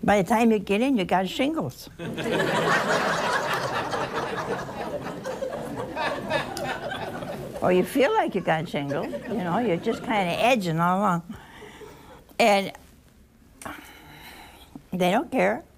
By the time you get in, you got shingles. Or you feel like you got shingles, you know, you're just kind of edging all along. And they don't care.